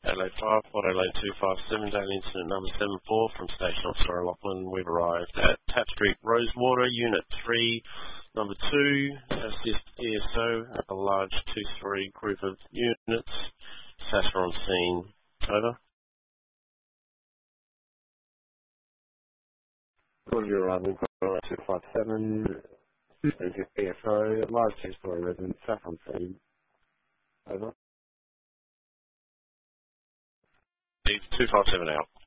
Adelaide 5, Port Adelaide 257, daily incident number 74 from Station Officer Lachlan. We've arrived at Tap Street, Rosewater, Unit 3, number 2, assist ESO at a large 2-3 group of units. SAS on scene. Over. Roger, arrival, 257, ESO, large 2-story resident, SAS on scene. Over. 257 out.